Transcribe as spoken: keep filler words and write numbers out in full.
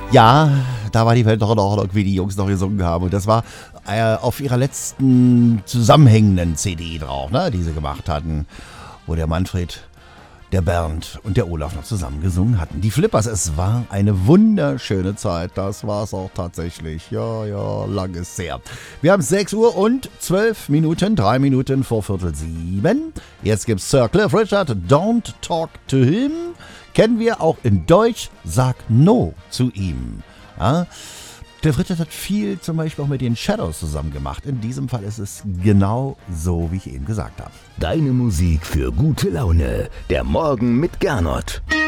Ja, da war die Welt noch in Ordnung, wie die Jungs noch gesungen haben. Und das war äh, auf ihrer letzten zusammenhängenden C D drauf, ne, die sie gemacht hatten, wo der Manfred, der Bernd und der Olaf noch zusammen gesungen hatten. Die Flippers, es war eine wunderschöne Zeit. Das war es auch tatsächlich. Ja, ja, lang ist her. Wir haben sechs Uhr und zwölf Minuten, drei Minuten vor Viertel sieben. Jetzt gibt's Sir Cliff Richard, Don't Talk to Him. Kennen wir auch in Deutsch, Sag No zu ihm. Ja? Cliff Richard hat viel zum Beispiel auch mit den Shadows zusammen gemacht. In diesem Fall ist es genau so, wie ich eben gesagt habe. Deine Musik für gute Laune. Der Morgen mit Gernot.